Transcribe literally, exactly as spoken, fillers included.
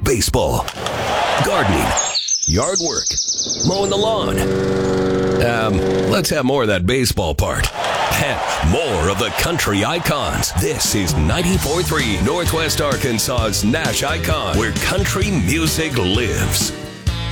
baseball, gardening, yard work, mowing the lawn. Um, let's have more of that baseball part. And more of the country icons. This is ninety-four point three Northwest Arkansas's Nash Icon, where country music lives.